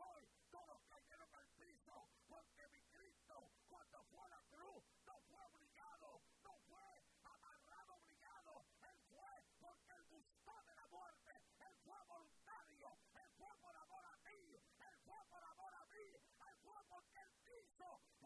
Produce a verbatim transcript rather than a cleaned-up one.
estoy, todos cayeron al piso, porque mi Cristo, cuando fue a la cruz, no fue obligado, no fue amarrado obligado, Él fue porque Él gustó de la muerte, Él fue voluntario, Él fue por amor a ti, Él fue por amor a mí, Él fue porque Él quiso